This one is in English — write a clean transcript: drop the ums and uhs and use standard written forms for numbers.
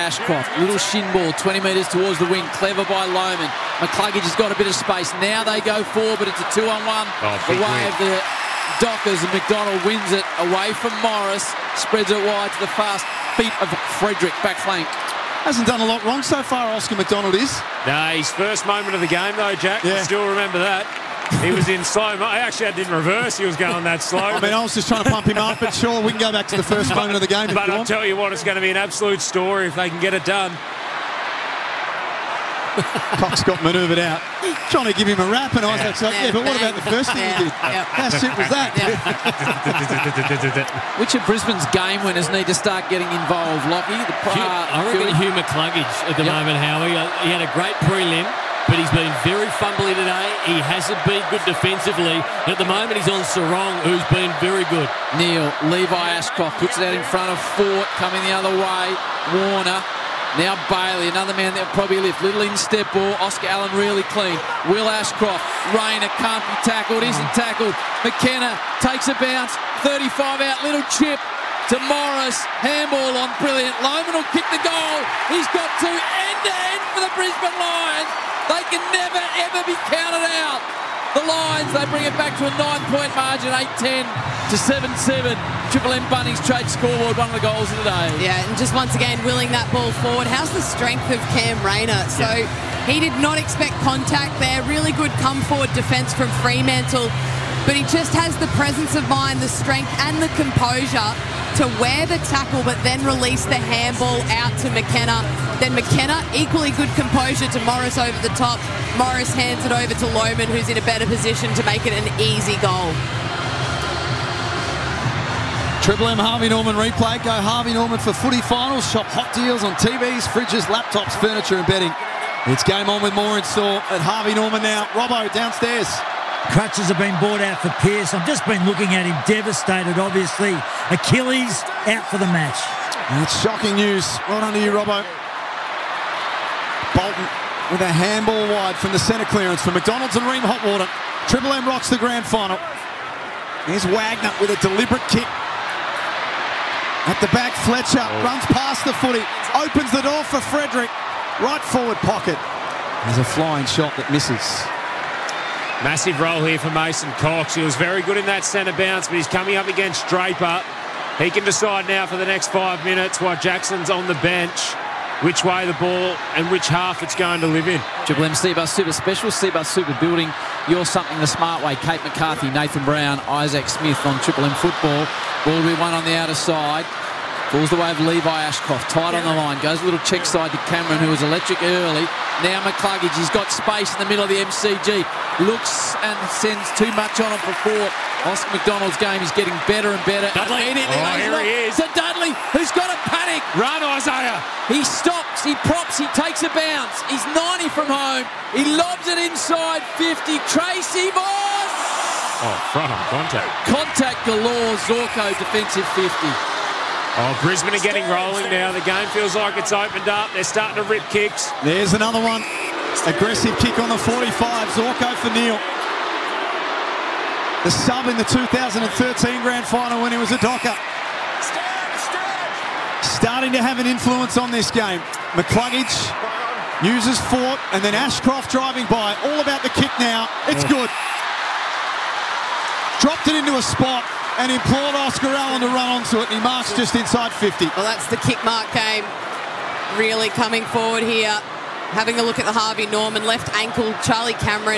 Ashcroft. Little shin ball, 20 metres towards the wing. Clever by Lohman. McCluggage has got a bit of space. Now they go forward, but it's a 2-on-1. The way of the Dockers, and McDonald wins it away from Morris. Spreads it wide to the fast feet of Frederick, back flank. Hasn't done a lot wrong so far, Oscar McDonald is. No, his first moment of the game, though, Jack. Yeah. I still remember that. He was in slow. I actually had it in reverse. He was going that slow. I mean, I was just trying to pump him up, but sure, we can go back to the first moment of the game. But I'll tell you what, it's going to be an absolute story if they can get it done. Cox got manoeuvred out, trying to give him a rap, and I was like, yeah, but what about the first thing he did? How shit was that? Which of Brisbane's game winners need to start getting involved, Lockie? I reckon Hugh McCluggage at the moment, Howie. He had a great prelim, but he's been very fumbly today. He hasn't been good defensively. At the moment, he's on Sarong, who's been very good. Neil, Levi Ashcroft puts it out in front of Fort, coming the other way. Warner. Now Bailey, another man that will probably lift. Little instep ball. Oscar Allen really clean. Will Ashcroft. Rayner can't be tackled. Isn't tackled. McKenna takes a bounce. 35 out. Little chip to Morris. Handball on. Brilliant. Lohman will kick the goal. He's got to end for the Brisbane Lions. They can never, ever be counted out. The Lions, they bring it back to a 9-point margin, 8-10 to 7-7. Triple M Bunnings trade scoreboard, one of the goals of the day. Yeah, and just once again, willing that ball forward. How's the strength of Cam Rayner? So he did not expect contact there. Really good come-forward defence from Fremantle. But he just has the presence of mind, the strength and the composure to wear the tackle but then release the handball out to McKenna. Then McKenna, equally good composure to Morris over the top. Morris hands it over to Lohman, who's in a better position to make it an easy goal. Triple M Harvey Norman replay. Go Harvey Norman for footy finals. Shop hot deals on TVs, fridges, laptops, furniture and bedding. It's game on with more in store at Harvey Norman now. Robbo downstairs. Crutches have been bought out for Pearce. I've just been looking at him, devastated, obviously. Achilles out for the match. That's shocking news. Well done to you, Robbo. Bolton with a handball wide from the centre clearance for McDonald's and Ream Hotwater. Triple M rocks the grand final. Here's Wagner with a deliberate kick. At the back, Fletcher runs past the footy, opens the door for Frederick. Right forward pocket. There's a flying shot that misses. Massive role here for Mason Cox. He was very good in that centre bounce, but he's coming up against Draper. He can decide now for the next 5 minutes while Jackson's on the bench which way the ball and which half it's going to live in. Triple M Seabus Super Special, Seabus Super Building. You're something the smart way. Kate McCarthy, Nathan Brown, Isaac Smith on Triple M Football. Ball will be one on the outer side. Falls the way of Levi Ashcroft, tight on the line. Goes a little check side to Cameron, who was electric early. Now McCluggage, he's got space in the middle of the MCG. Looks and sends too much on it for Fort. Oscar McDonald's game is getting better and better. Dudley. Here he is. To Dudley, who's got a panic. Run, Isaiah. He stops, he props, he takes a bounce. He's 90 from home. He lobs it inside 50. Tracy Voss. Oh, front on contact. Contact galore. Zorko, defensive 50. Oh, Brisbane are getting rolling now. The game feels like it's opened up. They're starting to rip kicks. There's another one. Aggressive kick on the 45. Zorko for Neil. The sub in the 2013 grand final when he was a Docker. Starting to have an influence on this game. McCluggage uses Fort and then Ashcroft driving by. All about the kick now. It's good. Dropped it into a spot and implored Oscar Allen to run onto it, and he marks just inside 50. Well, that's the kick mark game really coming forward here. Having a look at the Harvey Norman left ankle, Charlie Cameron